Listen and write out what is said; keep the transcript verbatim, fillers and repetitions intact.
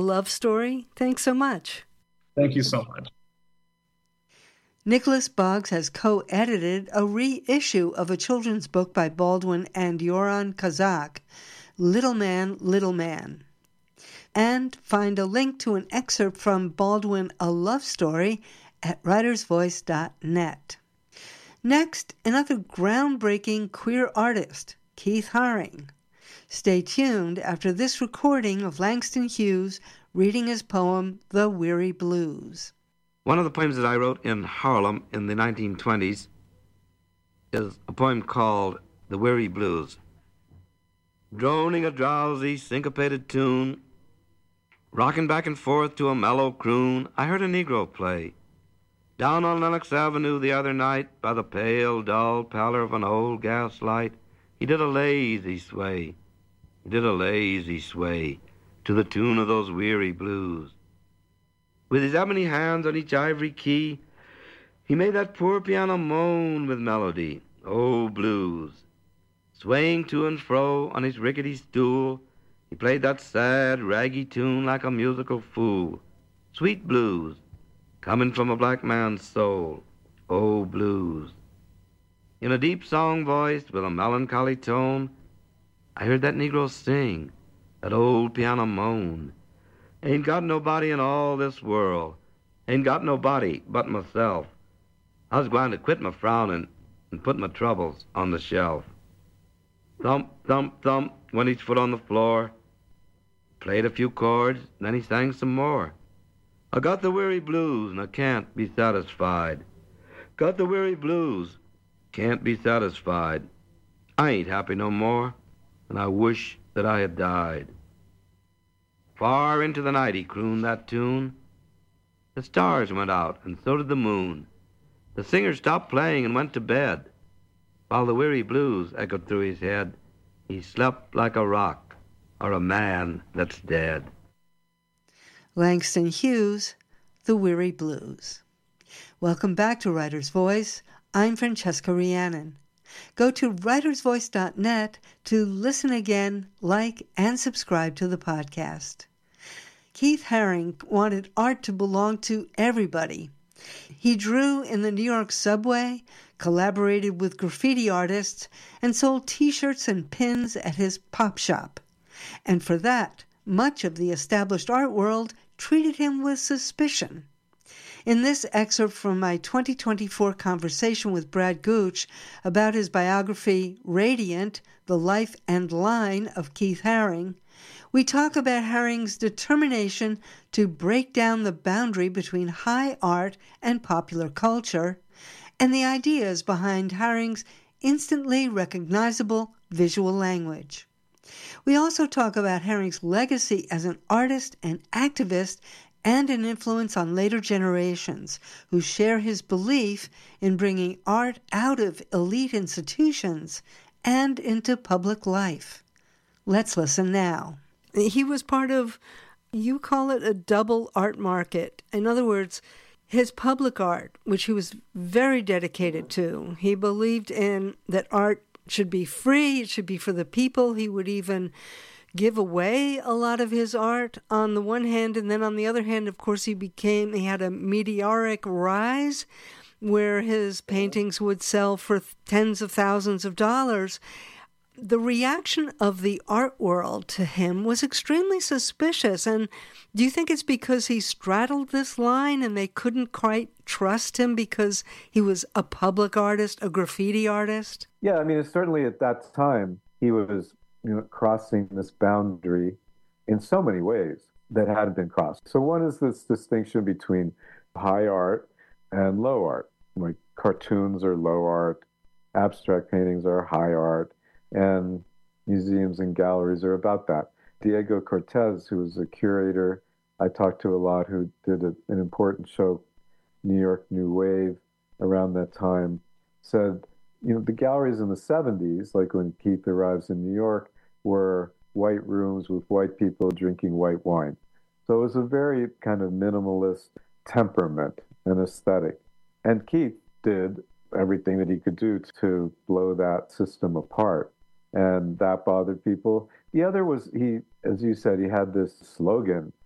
love story? Thanks so much. Thank you so much. Nicholas Boggs has co-edited a reissue of a children's book by Baldwin and Yoram Kazak, Little Man, Little Man. And find a link to an excerpt from Baldwin, A Love Story at writers voice dot net. Next, another groundbreaking queer artist, Keith Haring. Stay tuned after this recording of Langston Hughes reading his poem, The Weary Blues. One of the poems that I wrote in Harlem in the nineteen twenties is a poem called The Weary Blues. Droning a drowsy, syncopated tune, rocking back and forth to a mellow croon, I heard a Negro play. Down on Lenox Avenue the other night, by the pale, dull pallor of an old gas light, he did a lazy sway, he did a lazy sway, to the tune of those weary blues. With his ebony hands on each ivory key, he made that poor piano moan with melody. Oh, blues! Swaying to and fro on his rickety stool, he played that sad, raggy tune like a musical fool. Sweet blues, coming from a black man's soul. Oh, blues! In a deep song voice with a melancholy tone, I heard that Negro sing, that old piano moan. Ain't got nobody in all this world, ain't got nobody but myself. I was going to quit my frowning and put my troubles on the shelf. Thump, thump, thump, went each foot on the floor, played a few chords, then he sang some more. I got the weary blues and I can't be satisfied. Got the weary blues, can't be satisfied. I ain't happy no more, and I wish that I had died. Far into the night he crooned that tune. The stars went out, and so did the moon. The singer stopped playing and went to bed, while the weary blues echoed through his head. He slept like a rock, or a man that's dead. Langston Hughes, The Weary Blues. Welcome back to Writer's Voice. I'm Francesca Rhiannon. Go to writers voice dot net to listen again, like, and subscribe to the podcast. Keith Haring wanted art to belong to everybody. He drew in the New York subway, collaborated with graffiti artists, and sold T-shirts and pins at his pop shop. And for that, much of the established art world treated him with suspicion. In this excerpt from my twenty twenty-four conversation with Brad Gooch about his biography, Radiant, The Life and Line of Keith Haring, we talk about Haring's determination to break down the boundary between high art and popular culture, and the ideas behind Haring's instantly recognizable visual language. We also talk about Haring's legacy as an artist and activist and an influence on later generations who share his belief in bringing art out of elite institutions and into public life. Let's listen now. He was part of, you call it a double art market. In other words, his public art, which he was very dedicated to. He believed in that art should be free, it should be for the people. He would even give away a lot of his art on the one hand, and then on the other hand, of course, he became, he had a meteoric rise where his paintings would sell for tens of thousands of dollars. The reaction of the art world to him was extremely suspicious. And do you think it's because he straddled this line and they couldn't quite trust him because he was a public artist, a graffiti artist? Yeah, I mean, certainly at that time, he was, you know, crossing this boundary in so many ways that hadn't been crossed. So one is this distinction between high art and low art. Like cartoons are low art, abstract paintings are high art, and museums and galleries are about that. Diego Cortez, who was a curator I talked to a lot, who did a, an important show, New York New Wave, around that time, said, you know, the galleries in the seventies, like when Keith arrives in New York, were white rooms with white people drinking white wine. So it was a very kind of minimalist temperament and aesthetic. And Keith did everything that he could do to blow that system apart. And that bothered people. The other was he, as you said, he had this slogan